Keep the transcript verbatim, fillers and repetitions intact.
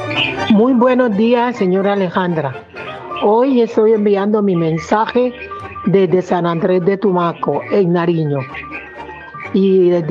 Muy buenos días, señora Alejandra. Hoy estoy enviando mi mensaje desde San Andrés de Tumaco, en Nariño. Y desde